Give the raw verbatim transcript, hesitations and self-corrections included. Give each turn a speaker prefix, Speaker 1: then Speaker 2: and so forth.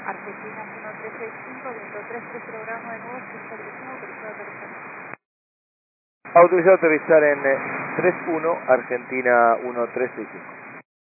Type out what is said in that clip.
Speaker 1: Argentina uno tres seis cinco, viento tres tres programa de nuevo, cinco tres uno, autorizado a aterrizar.
Speaker 2: Autorizado a aterrizar en tres uno, Argentina uno tres seis cinco.